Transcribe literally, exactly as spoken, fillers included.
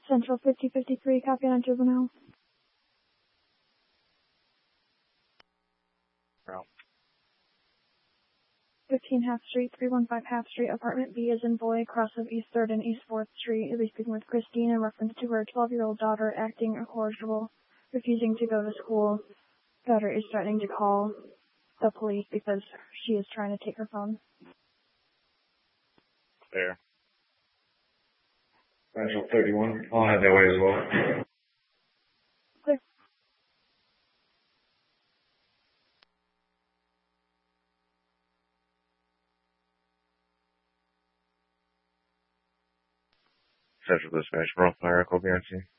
Central fifty fifty-three, copy on juvenile. Route. fifteen Half Street, three one five Half Street, apartment B as in boy, cross of East third and East fourth Street. You'll be speaking with Christine in reference to her twelve-year-old daughter acting incorrigible, refusing to go to school. Daughter is threatening to call the police because she is trying to take her phone. There. Central thirty-one. I'll head that way as well. Clear. Central Dispatch, Rough Fire, Echo B R C.